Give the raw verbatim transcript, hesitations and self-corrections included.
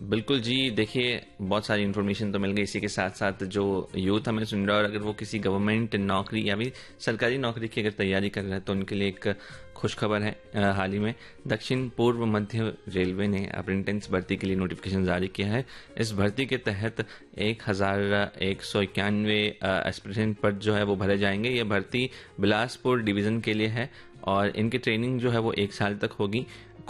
बिल्कुल जी, देखिए बहुत सारी इन्फॉर्मेशन तो मिल गई। इसी के साथ-साथ जो यूथ हमें सुन रहा है और अगर वो किसी गवर्नमेंट नौकरी या भी सरकारी नौकरी की अगर तैयारी कर रहा है तो उनके लिए एक खुशखबर है। अ, हाल ही में दक्षिण पूर्व मध्य रेलवे ने अप्रेंटिस भर्ती के लिए नोटिफिकेशन जारी किया है। इस भर्ती के तहत एक हज़ार एक सौ इक्यानवे एस्पिरेंट पद जो है वो भरे जाएंगे। ये भर्ती बिलासपुर डिवीज़न के लिए है और इनकी ट्रेनिंग जो है वो एक साल तक होगी।